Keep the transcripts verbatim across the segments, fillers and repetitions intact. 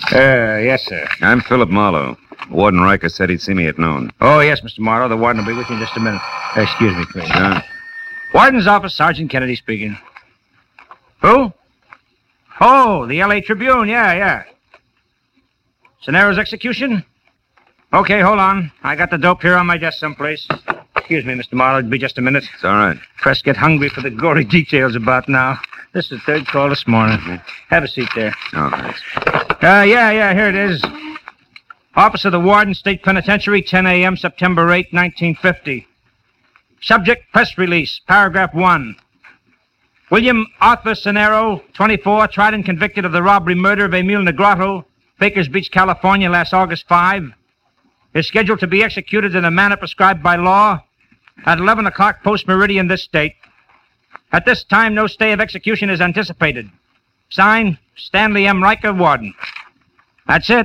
Uh, yes, sir. I'm Philip Marlowe. Warden Riker said he'd see me at noon. Oh, yes, Mister Marlowe. The warden will be with you in just a minute. Uh, excuse me, please. Sure. Warden's office, Sergeant Kennedy speaking. Who? Oh, the L A Tribune. Yeah, yeah. Cenaro's execution? Okay, hold on. I got the dope here on my desk someplace. Excuse me, Mister Marlowe. It'll be just a minute. It's all right. Press get hungry for the gory details about now. This is the third call this morning. Mm-hmm. Have a seat there. Oh, thanks. Uh, yeah, yeah, here it is. Office of the Warden, State Penitentiary, ten a.m., September eighth, nineteen fifty. Subject, press release, paragraph one. William Arthur Cenaro, twenty-four, tried and convicted of the robbery murder of Emil Negrato, Bakers Beach, California, last August fifth, is scheduled to be executed in the manner prescribed by law at eleven o'clock post-meridian this date. At this time, no stay of execution is anticipated. Signed, Stanley M. Riker, Warden. That's it.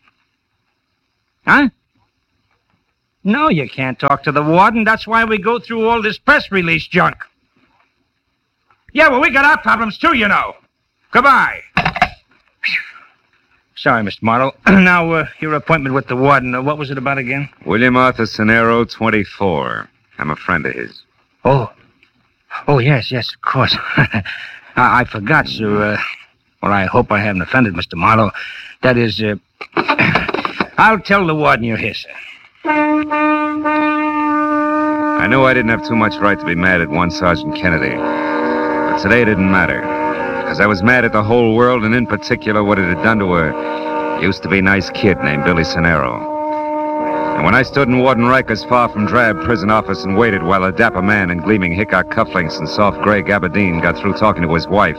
Huh? No, you can't talk to the warden. That's why we go through all this press release junk. Yeah, well, we got our problems, too, you know. Goodbye. Sorry, Mister Marlowe. Now, uh, your appointment with the warden, uh, what was it about again? William Arthur Cenaro, twenty-four. I'm a friend of his. Oh. Oh, yes, yes, of course. I, I forgot, sir. Uh, well, I hope I haven't offended Mister Marlowe. That is, uh... I'll tell the warden you're here, sir. I knew I didn't have too much right to be mad at one Sergeant Kennedy. But today it didn't matter. Because I was mad at the whole world, and in particular what it had done to a used-to-be nice kid named Billy Cenaro. And when I stood in Warden Riker's far from drab prison office and waited while a dapper man in gleaming Hickok cufflinks and soft gray gabardine got through talking to his wife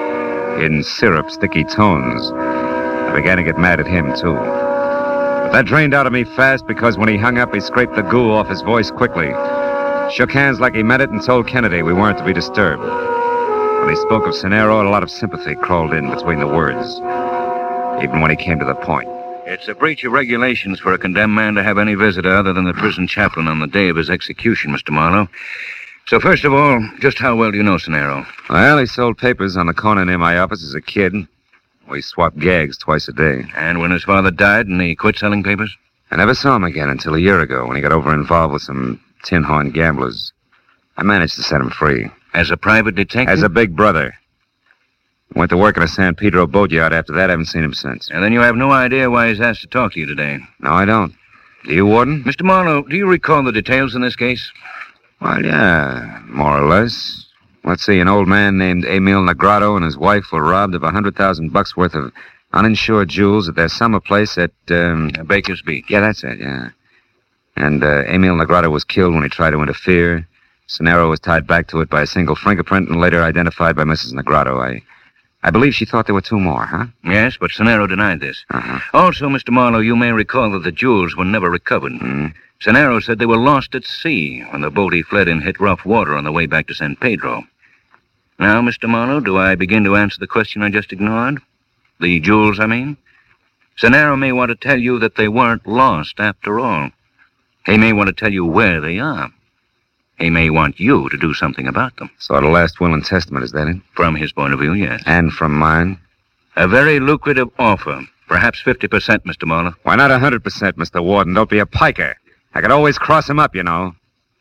in syrup sticky tones, I began to get mad at him, too. But that drained out of me fast because when he hung up, he scraped the goo off his voice quickly, shook hands like he meant it, and told Kennedy we weren't to be disturbed. When he spoke of Cenaro, a lot of sympathy crawled in between the words, even when he came to the point. It's a breach of regulations for a condemned man to have any visitor other than the prison chaplain on the day of his execution, Mister Marlowe. So first of all, just how well do you know Cenaro? Well, he sold papers on the corner near my office as a kid. We swapped gags twice a day. And when his father died and he quit selling papers? I never saw him again until a year ago when he got over-involved with some tin horn gamblers. I managed to set him free. As a private detective? As a big brother. Went to work in a San Pedro boatyard after that. I haven't seen him since. And then you have no idea why he's asked to talk to you today? No, I don't. Do you, Warden? Mister Marlowe, do you recall the details in this case? Well, yeah, more or less. Let's see, an old man named Emil Negrato and his wife were robbed of a hundred thousand bucks worth of uninsured jewels at their summer place at, um... Uh, Baker's Beach. Yeah, that's it, yeah. And uh, Emil Negrato was killed when he tried to interfere. Cenaro was tied back to it by a single fingerprint and later identified by Missus Negrato. I... I believe she thought there were two more, huh? Yes, but Cenaro denied this. Uh-huh. Also, Mister Marlowe, you may recall that the jewels were never recovered. Mm. Cenaro said they were lost at sea when the boat he fled in hit rough water on the way back to San Pedro. Now, Mister Marlowe, do I begin to answer the question I just ignored? The jewels, I mean? Cenaro may want to tell you that they weren't lost after all. He may want to tell you where they are. He may want you to do something about them. So the last will and testament, is that it? From his point of view, yes. And from mine? A very lucrative offer. Perhaps fifty percent, Mister Marlowe. Why not one hundred percent, Mister Warden? Don't be a piker. I could always cross him up, you know.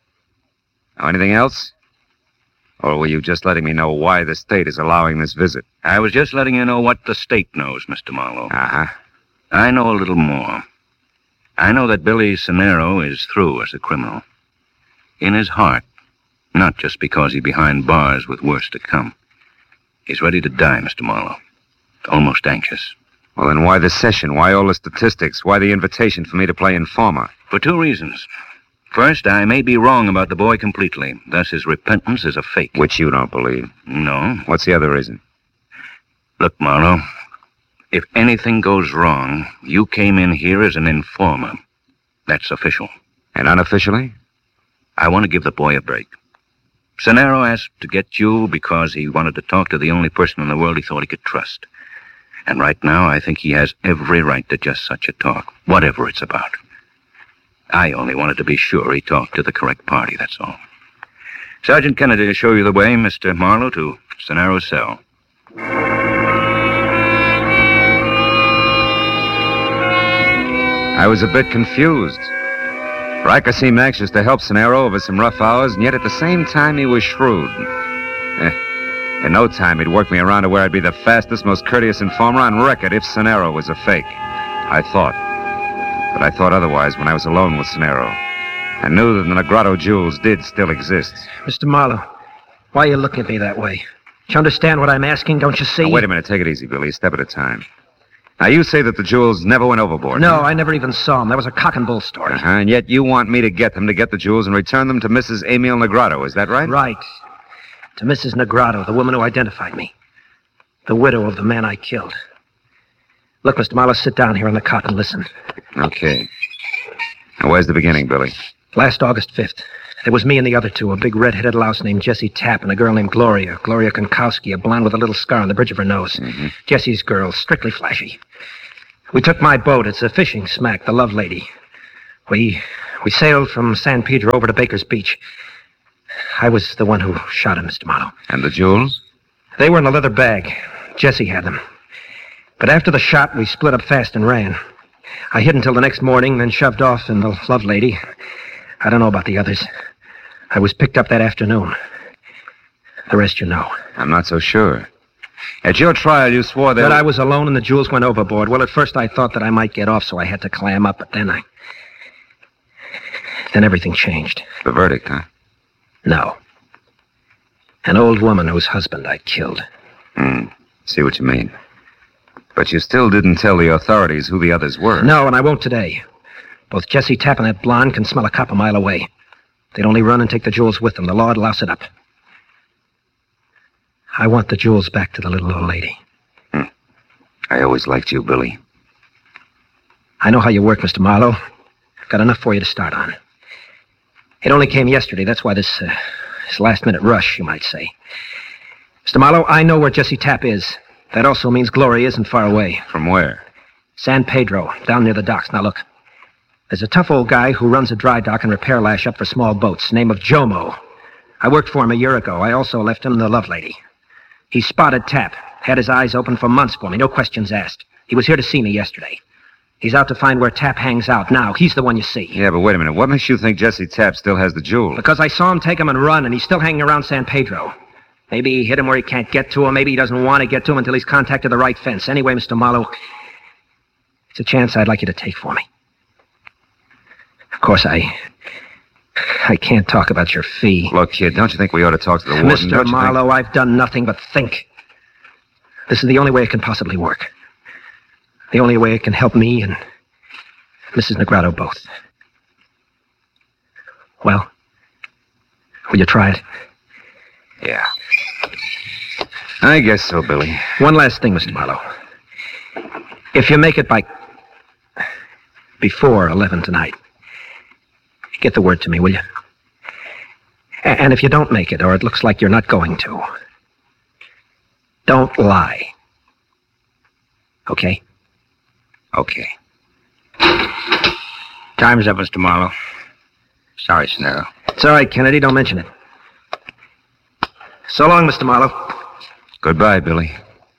Now, anything else? Or were you just letting me know why the state is allowing this visit? I was just letting you know what the state knows, Mister Marlowe. Uh-huh. I know a little more. I know that Billy Cenaro is through as a criminal. In his heart, not just because he's behind bars with worse to come. He's ready to die, Mister Marlowe. Almost anxious. Well, then why the session? Why all the statistics? Why the invitation for me to play informer? For two reasons. First, I may be wrong about the boy completely. Thus, his repentance is a fake. Which you don't believe. No. What's the other reason? Look, Marlowe, if anything goes wrong, you came in here as an informer. That's official. And unofficially? I want to give the boy a break. Cenaro asked to get you because he wanted to talk to the only person in the world he thought he could trust. And right now, I think he has every right to just such a talk, whatever it's about. I only wanted to be sure he talked to the correct party, that's all. Sergeant Kennedy will show you the way, Mister Marlowe, to Cenaro's cell. I was a bit confused. Riker seemed anxious to help Cenero over some rough hours, and yet at the same time he was shrewd. Eh, in no time he'd work me around to where I'd be the fastest, most courteous informer on record if Cenero was a fake. I thought. But I thought otherwise when I was alone with Cenero. I knew that the Negrado jewels did still exist. Mister Marlowe, why are you looking at me that way? Do you understand what I'm asking? Don't you see? Now, wait a minute. Take it easy, Billy. A step at a time. Now, you say that the jewels never went overboard. No, huh? I never even saw them. That was a cock and bull story. Uh-huh, and yet you want me to get them to get the jewels and return them to Missus Emil Negrado. Is that right? Right. To Missus Negrado, the woman who identified me. The widow of the man I killed. Look, Mister Marlowe, sit down here on the cot and listen. Okay. Now, where's the beginning, Billy? Last August fifth, there was me and the other two, a big red-headed louse named Jessie Tapp and a girl named Gloria, Gloria Konkowski, a blonde with a little scar on the bridge of her nose. Mm-hmm. Jessie's girl, strictly flashy. We took my boat. It's a fishing smack, the Love Lady. We we sailed from San Pedro over to Baker's Beach. I was the one who shot him, Mister Marlowe. And the jewels? They were in a leather bag. Jessie had them. But after the shot, we split up fast and ran. I hid until the next morning, then shoved off in the Love Lady. I don't know about the others. I was picked up that afternoon. The rest you know. I'm not so sure. At your trial, you swore that... That I was alone and the jewels went overboard. Well, at first I thought that I might get off, so I had to clam up, but then I... Then everything changed. The verdict, huh? No. An old woman whose husband I killed. Hmm. See what you mean. But you still didn't tell the authorities who the others were. No, and I won't today. Both Jessie Tapp and that blonde can smell a cop a mile away. They'd only run and take the jewels with them. The law'd louse it up. I want the jewels back to the little old lady. Hmm. I always liked you, Billy. I know how you work, Mister Marlowe. I've got enough for you to start on. It only came yesterday. That's why this, uh, this last-minute rush, you might say. Mister Marlowe, I know where Jessie Tapp is. That also means Gloria isn't far away. From where? San Pedro, down near the docks. Now, look. There's a tough old guy who runs a dry dock and repair lash up for small boats, name of Jomo. I worked for him a year ago. I also left him the Love Lady. He spotted Tapp, had his eyes open for months for me, no questions asked. He was here to see me yesterday. He's out to find where Tapp hangs out now. He's the one you see. Yeah, but wait a minute. What makes you think Jessie Tapp still has the jewels? Because I saw him take him and run, and he's still hanging around San Pedro. Maybe he hit him where he can't get to him. Maybe he doesn't want to get to him until he's contacted the right fence. Anyway, Mister Marlowe, it's a chance I'd like you to take for me. Of course, I... I can't talk about your fee. Look, kid, don't you think we ought to talk to the warden? Mister Marlowe, think... I've done nothing but think. This is the only way it can possibly work. The only way it can help me and Missus Negrado both. Well, will you try it? Yeah. I guess so, Billy. One last thing, Mister Marlowe. If you make it by... before eleven tonight, get the word to me, will you? And if you don't make it, or it looks like you're not going to, don't lie. Okay? Okay. Time's up, Mister Marlowe. Sorry, Cenero. It's all right, Kennedy. Don't mention it. So long, Mister Marlowe. Goodbye, Billy.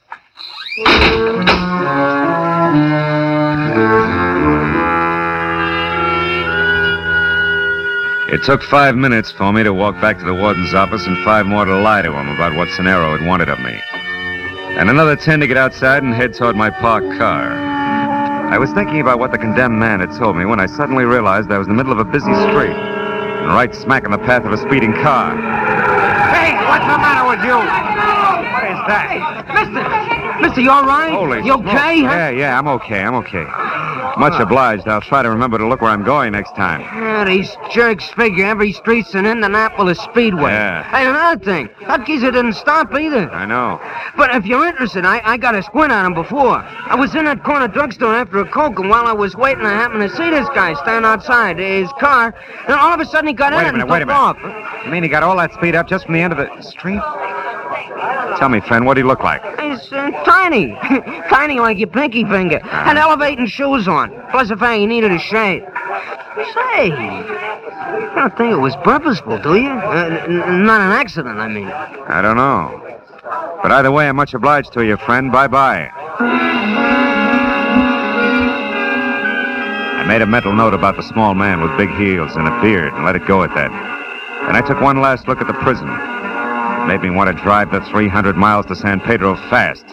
It took five minutes for me to walk back to the warden's office and five more to lie to him about what Cenero had wanted of me. And another ten to get outside and head toward my parked car. I was thinking about what the condemned man had told me when I suddenly realized I was in the middle of a busy street and right smack in the path of a speeding car. Hey, what's the matter with you? What is that? Mister! Mister, you all right? Holy You okay, smoke. huh? Yeah, yeah, I'm okay, I'm okay. Much obliged. I'll try to remember to look where I'm going next time. Yeah, these jerks figure every street's an Indianapolis Speedway. Yeah. Hey, another thing, that geezer didn't stop either. I know. But if you're interested, I, I got a squint on him before. I was in that corner drugstore after a Coke, and while I was waiting, I happened to see this guy stand outside his car, and all of a sudden he got Wait in a it minute, and wait a took minute. off. You mean he got all that speed up just from the end of the street? Tell me, friend, what do he look like? He's uh, tiny. Tiny like your pinky finger. Had elevating shoes on. Plus the fact he needed a shave. Say, you don't think it was purposeful, do you? Uh, n- not an accident, I mean. I don't know. But either way, I'm much obliged to you, friend. Bye-bye. I made a mental note about the small man with big heels and a beard and let it go at that. And I took one last look at the prison. It made me want to drive the three hundred miles to San Pedro fast.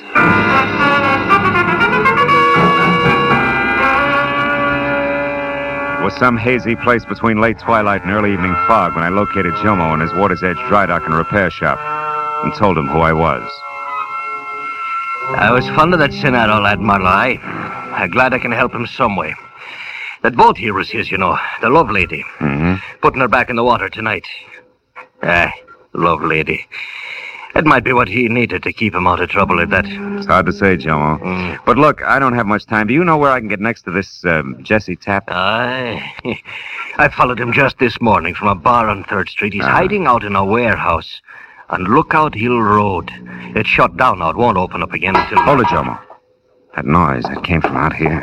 It was some hazy place between late twilight and early evening fog when I located Jomo in his Water's Edge dry dock and repair shop and told him who I was. I was fond of that Senado lad, Marlowe. I, I'm glad I can help him some way. That boat here was his, you know, the Love Lady. Mm-hmm. Putting her back in the water tonight. Ah, Love Lady. That might be what he needed to keep him out of trouble at that. It's hard to say, Jomo. Mm. But look, I don't have much time. Do you know where I can get next to this um, Jesse Tapp? Aye. I followed him just this morning from a bar on third Street. He's Uh-huh. hiding out in a warehouse on Lookout Hill Road. It's shut down now. It won't open up again until... Hold it, Jomo. That noise, that came from out here.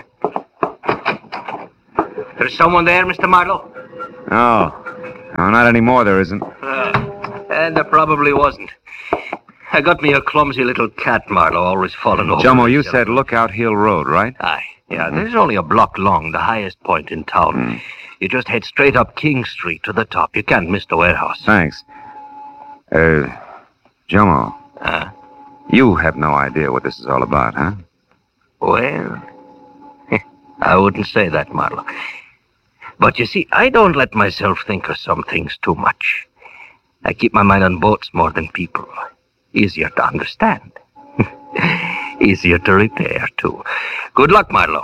There's someone there, Mister Marlowe? Oh. No, not anymore, there isn't. Uh, and there probably wasn't. I got me a clumsy little cat, Marlowe, always falling over. Jomo, you himself. said Lookout Hill Road, right? Aye. Yeah, there's only a block long, the highest point in town. Mm. You just head straight up King Street to the top. You can't miss the warehouse. Thanks. Uh, Jomo, Uh, you have no idea what this is all about, huh? well, I wouldn't say that, Marlowe. But you see, I don't let myself think of some things too much. I keep my mind on boats more than people. Easier to understand. Easier to repair, too. Good luck, Marlowe.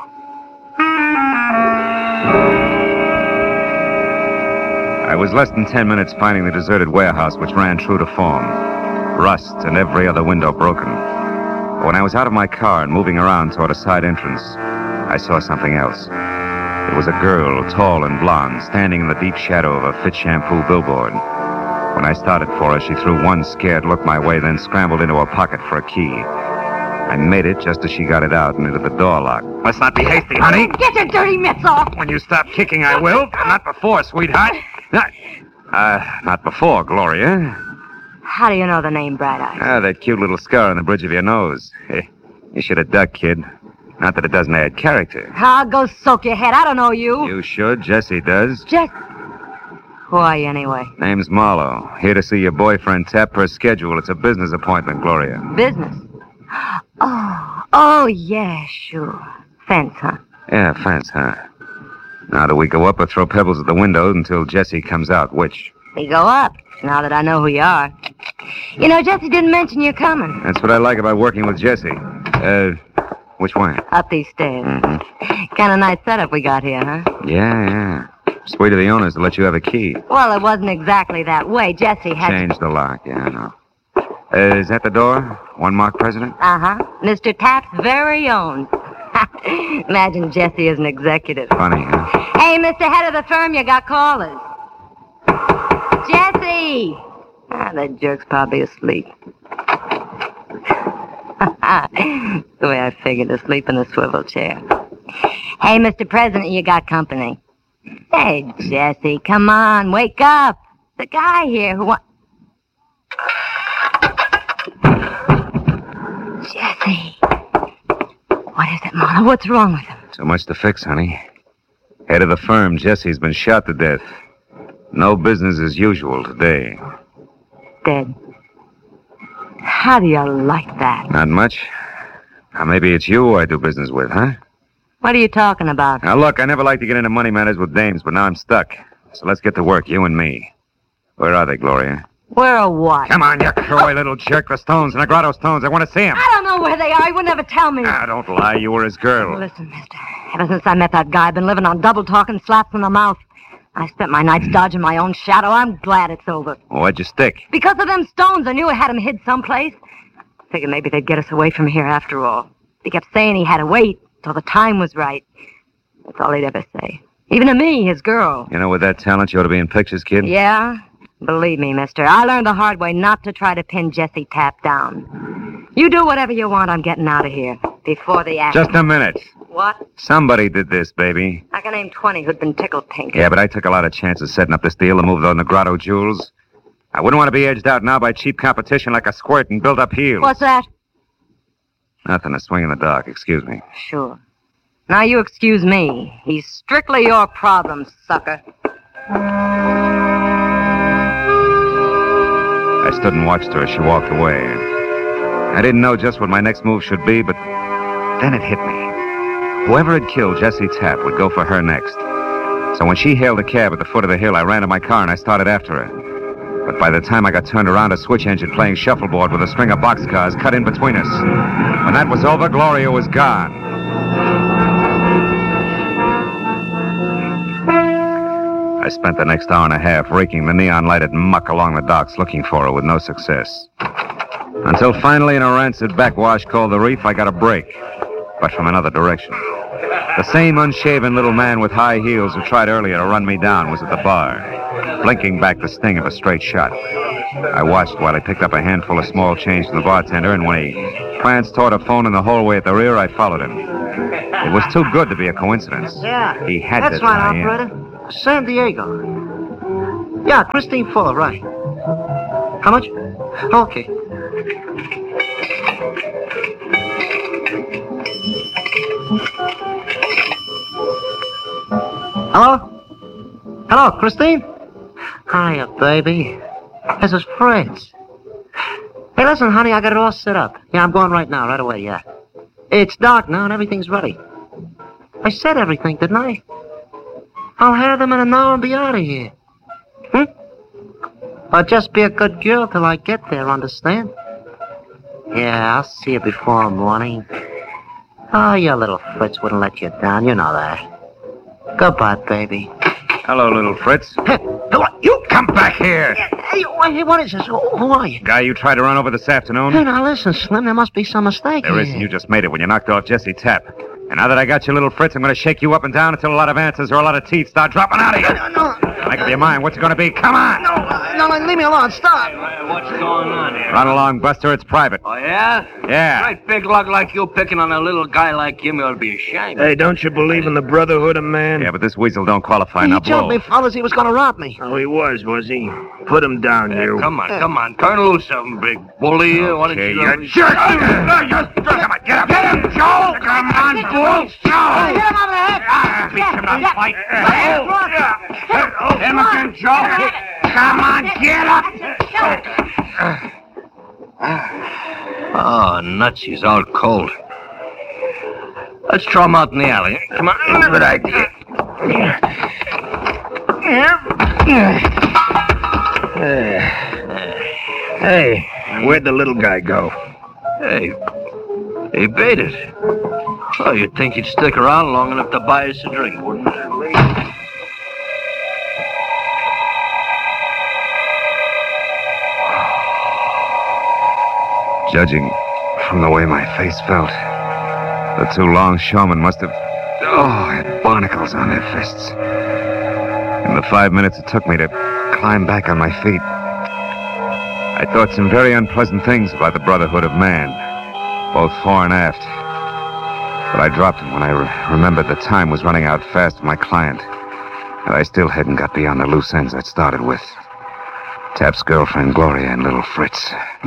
I was less than ten minutes finding the deserted warehouse, which ran true to form. Rust and every other window broken. But when I was out of my car and moving around toward a side entrance, I saw something else. It was a girl, tall and blonde, standing in the deep shadow of a Fit Shampoo billboard. When I started for her, she threw one scared look my way, then scrambled into her pocket for a key. I made it just as she got it out and into the door lock. Let's not be hasty, honey. Get your dirty mitts off! When you stop kicking, I will. Not before, sweetheart. Not, uh, not before, Gloria. How do you know the name Bright Eyes? Ah, that cute little scar on the bridge of your nose. Hey, you should have ducked, kid. Not that it doesn't add character. I'll go soak your head. I don't know you. You should. Jesse does. Just... Who are you, anyway? Name's Marlowe. Here to see your boyfriend Tap per schedule. It's a business appointment, Gloria. Business? Oh, oh, yeah, sure. Fence, huh? Yeah, fence, huh? Now, do we go up or throw pebbles at the window until Jesse comes out? Which? We go up, now that I know who you are. You know, Jesse didn't mention you're coming. That's what I like about working with Jesse. Uh, which way? Up these stairs. Mm-hmm. Kind of nice setup we got here, huh? Yeah, yeah. Sweet of the owners to let you have a key. Well, it wasn't exactly that way. Jesse had... Changed the lock, yeah, I know. Uh, is that the door? One mark president? Uh-huh. Mister Tapp's very own. Imagine Jesse as an executive. Funny, huh? Hey, Mister Head of the firm, you got callers. Jesse! Ah, that jerk's probably asleep. The way I figured, asleep in a swivel chair. Hey, Mister President, you got company. Hey, Jesse, come on, wake up. The guy here who wants... Jesse. What is it, Marla? What's wrong with him? Too much to fix, honey. Head of the firm, Jesse's been shot to death. No business as usual today. Dead. How do you like that? Not much. Now, maybe it's you I do business with, huh? What are you talking about? Now, look, I never like to get into money matters with dames, but now I'm stuck. So let's get to work, you and me. Where are they, Gloria? Where or what? Come on, you coy little jerk. The Stones, Negrado Stones. I want to see them. I don't know where they are. He would never tell me. Ah, don't lie. You were his girl. Listen, mister. Ever since I met that guy, I've been living on double talk and slaps in the mouth. I spent my nights dodging my own shadow. I'm glad it's over. Why'd you stick? Because of them stones, I knew I had him hid someplace. Figured maybe they'd get us away from here after all. He kept saying he had to wait till the time was right. That's all he'd ever say. Even to me, his girl. You know, with that talent, you ought to be in pictures, kid. Yeah? Believe me, mister, I learned the hard way not to try to pin Jesse Tapp down. You do whatever you want, I'm getting out of here. Before the action. Just a minute. What? Somebody did this, baby. I can name twenty who'd been tickled pink. Yeah, but I took a lot of chances setting up this deal to move those Negrado jewels. I wouldn't want to be edged out now by cheap competition like a squirt and build up heels. What's that? Nothing, a swing in the dark, excuse me. Sure. Now you excuse me. He's strictly your problem, sucker. I stood and watched her as she walked away. I didn't know just what my next move should be, but then it hit me. Whoever had killed Jessie Tapp would go for her next. So when she hailed a cab at the foot of the hill, I ran to my car and I started after her. But by the time I got turned around, a switch engine playing shuffleboard with a string of boxcars cut in between us. When that was over, Gloria was gone. I spent the next hour and a half raking the neon-lighted muck along the docks looking for her with no success. Until finally in a rancid backwash called the Reef, I got a break, but from another direction. The same unshaven little man with high heels who tried earlier to run me down was at the bar, blinking back the sting of a straight shot. I watched while he picked up a handful of small change from the bartender, and when he pranced toward a phone in the hallway at the rear, I followed him. It was too good to be a coincidence. Yeah. He had That's to right, tie in. operator. San Diego. Yeah, Christine Fuller, right. How much? Okay. Hello? Hello, Christine? Hiya, baby. This is Fritz. Hey, listen, honey, I got it all set up. Yeah, I'm going right now, right away, yeah. It's dark now and everything's ready. I said everything, didn't I? I'll have them in an hour and be out of here. Hmm? But just be a good girl till I get there, understand? Yeah, I'll see you before morning. Oh, your little Fritz wouldn't let you down, you know that. Goodbye, baby. Hello, little Fritz. Hey, what? You Come back here. Hey, hey, what is this? Who, who are you? Guy you tried to run over this afternoon? Hey, now listen, Slim, there must be some mistake There here. isn't. You just made it when you knocked off Jessie Tapp. And now that I got you, little Fritz, I'm going to shake you up and down until a lot of answers or a lot of teeth start dropping out of you. No, no, Now, make up your mind. What's it going to be? Come on. no, no, no, leave me alone. Stop. What's going on here? Run along, Buster. It's private. Oh, yeah? Yeah. Great big lug like you picking on a little guy like him, you ought to be ashamed. Hey, don't you believe in the brotherhood of man? Yeah, but this weasel don't qualify. He Now told blow. me, fellas, he was going to rob me. Oh, he was, was he? Put him down, Hey, you. come on, come on. Turn loose of him, big bully. Why don't Okay, you... you jerk. Come on, get up. Get him, Joe. Come on, bull. Joe. Hit him over the head. Ah, beat him up, fight. Him again, Joe. Come on, get up. Oh, nuts, he's all cold. Let's throw him out in the alley. Come on. Good idea. Hey, where'd the little guy go? Hey, he baited. Oh, you'd think he'd stick around long enough to buy us a drink, wouldn't you? Judging from the way my face felt, the two longshoremen must have, oh, had barnacles on their fists. In the five minutes it took me to climb back on my feet, I thought some very unpleasant things about the brotherhood of man, both fore and aft. But I dropped them when I re- remembered the time was running out fast for my client, and I still hadn't got beyond the loose ends I'd started with. Tapp's girlfriend, Gloria, and little Fritz.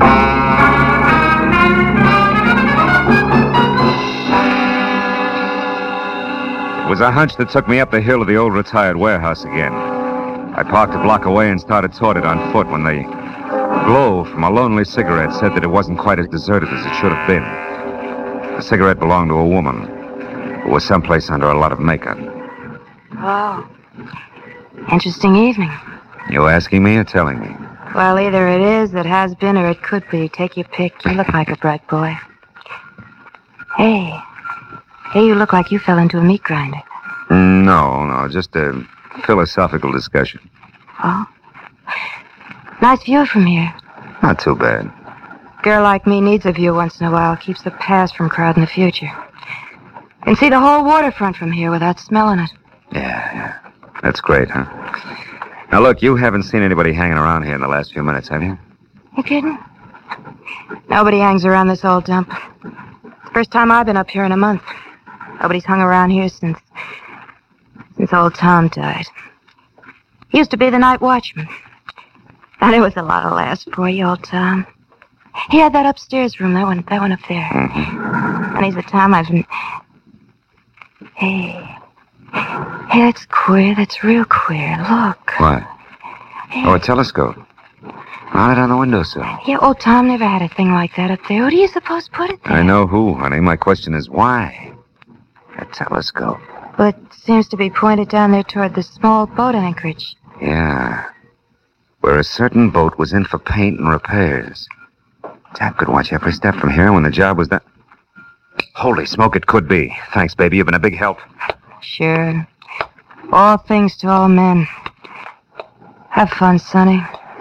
It was a hunch that took me up the hill of the old retired warehouse again. I parked a block away and started toward it on foot when the glow from a lonely cigarette said that it wasn't quite as deserted as it should have been. The cigarette belonged to a woman who was someplace under a lot of makeup. Oh. Interesting evening. You asking me or telling me? Well, either it is, it has been, or it could be. Take your pick. You look like a bright boy. Hey. Hey, you look like you fell into a meat grinder. No, no, just a philosophical discussion. Oh? Nice view from here. Not too bad. Girl like me needs a view once in a while. Keeps the past from crowding the future. Can see the whole waterfront from here without smelling it. Yeah, yeah. That's great, huh? Now, look, you haven't seen anybody hanging around here in the last few minutes, have you? You kidding? Nobody hangs around this old dump. It's the first time I've been up here in a month. Nobody's hung around here since... since old Tom died. He used to be the night watchman. And it was a lot of laughs for you, old Tom. He had that upstairs room, that one, that one up there. Mm-hmm. And he's the Tom I've been... Hey. Hey, that's queer. That's real queer. Look. What? Hey. Oh, a telescope. Mount it on the windowsill. Yeah, old Tom never had a thing like that up there. Who do you suppose put it there? I know who, honey. My question is why? A telescope. But it seems to be pointed down there toward the small boat anchorage. Yeah. Where a certain boat was in for paint and repairs. Tap could watch every step from here when the job was done. Holy smoke, it could be. Thanks, baby. You've been a big help. Sure. All things to all men. Have fun, Sonny.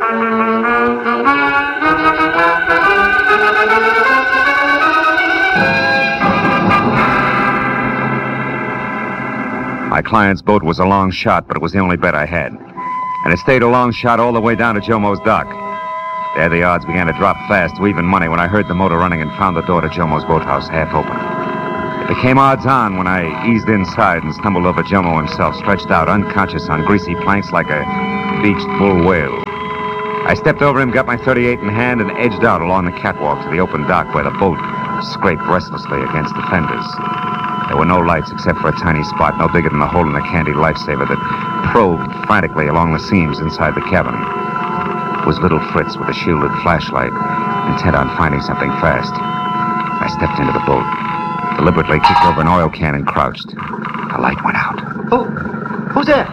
My client's boat was a long shot, but it was the only bet I had. And it stayed a long shot all the way down to Jomo's dock. There the odds began to drop fast to even money when I heard the motor running and found the door to Jomo's boathouse half open. It became odds on when I eased inside and stumbled over Jomo himself, stretched out unconscious on greasy planks like a beached bull whale. I stepped over him, got my thirty-eight in hand, and edged out along the catwalk to the open dock where the boat scraped restlessly against the fenders. There were no lights except for a tiny spot no bigger than the hole in the candy lifesaver that probed frantically along the seams inside the cabin. It was little Fritz with a shielded flashlight, intent on finding something fast. I stepped into the boat, deliberately kicked over an oil can and crouched. The light went out. Who? Who's there?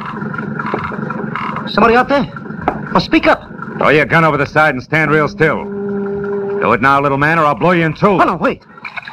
Somebody out there? Well, speak up. Throw your gun over the side and stand real still. Do it now, little man, or I'll blow you in two. Oh, no, wait.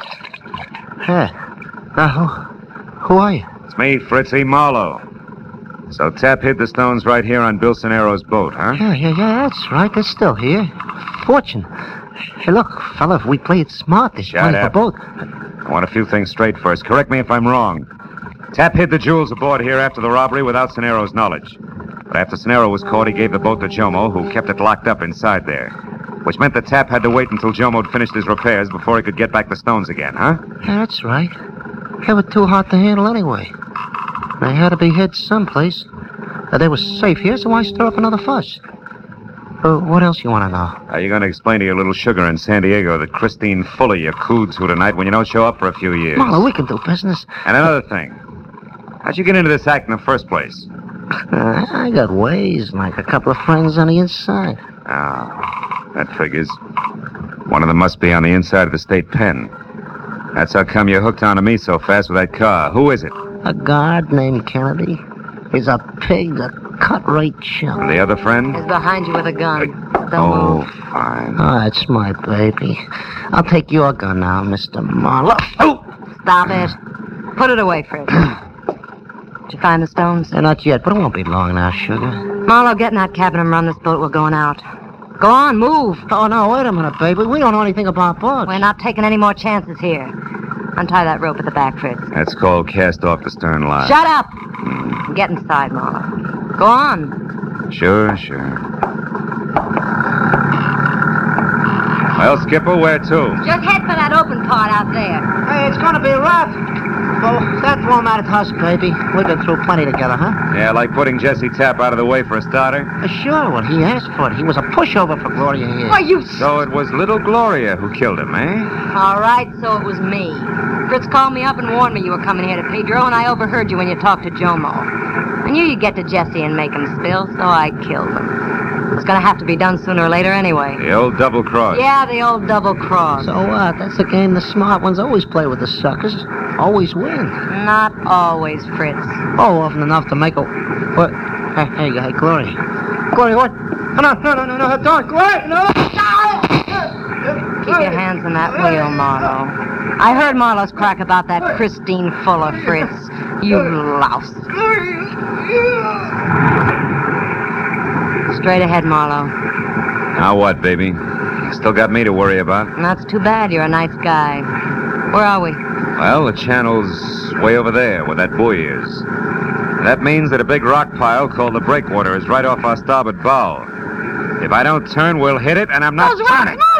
Hey. Now, who, who are you? It's me, Fritzy Marlowe. So Tap hid the stones right here on Bill Sonero's boat, huh? Yeah, yeah, yeah, that's right. They're still here. Fortune. Hey, look, fella, if we play it smart, there's Shut plenty up. for both. I want a few things straight first. Correct me if I'm wrong. Tap hid the jewels aboard here after the robbery without Sonero's knowledge. But after Sonero was caught, he gave the boat to Jomo, who kept it locked up inside there. Which meant that Tap had to wait until Jomo'd finished his repairs before he could get back the stones again, huh? Yeah, that's right. They were too hard to handle anyway. They had to be hid someplace. Uh, they were safe here, so why stir up another fuss? Uh, what else you want to know? Are you going to explain to your little sugar in San Diego that Christine Fuller you cooed to tonight when you don't show up for a few years? Marlo, we can do business. And another thing. How'd you get into this act in the first place? Uh, I got ways, like a couple of friends on the inside. Ah, that figures. One of them must be on the inside of the state pen. That's how come you hooked onto me so fast with that car. Who is it? A guard named Kennedy. He's a pig, a cut-rate chump. And the other friend? He's behind you with a gun. Don't Oh, move. fine. Oh, that's my baby. I'll take your gun now, Mister Marlowe. Oh! Stop it. Put it away, Fritz. Did you find the stones? Uh, not yet, but it won't be long now, sugar. Marlowe, get in that cabin and run this boat. We're going out. Go on, move. Oh, no, wait a minute, baby. We don't know anything about boats. We're not taking any more chances here. Untie that rope at the back, Fritz. That's called cast off the stern line. Shut up! Get inside, Marlowe. Go on. Sure, sure. Well, Skipper, where to? Just head for that open part out there. Hey, it's gonna be rough. Well, that won't matter to us, baby. We've been through plenty together, huh? Yeah, like putting Jesse Tap out of the way for a starter. Uh, sure, well, he asked for it. He was a pushover for Gloria here. Why, you... So it was little Gloria who killed him, eh? All right, so it was me. Fritz called me up and warned me you were coming here to Pedro, and I overheard you when you talked to Jomo. I knew you'd get to Jesse and make him spill, so I killed him. It's gonna have to be done sooner or later anyway. The old double cross. Yeah, the old double cross. So what? That's a game the smart ones always play with the suckers. Always win. Not always, Fritz. Oh, often enough to make a... What? Hey, hey, hey, Gloria. Gloria, what? No, no, no, no, no, don't. Gloria, no! Keep your hands on that wheel, Marlowe. I heard Marlowe's crack about that Christine Fuller, Fritz. You louse. Straight ahead, Marlowe. Now what, baby? You still got me to worry about. That's too bad. You're a nice guy. Where are we? Well, the channel's way over there, where that buoy is. That means that a big rock pile called the Breakwater is right off our starboard bow. If I don't turn, we'll hit it, and I'm not Those rocks, turning. Marlowe!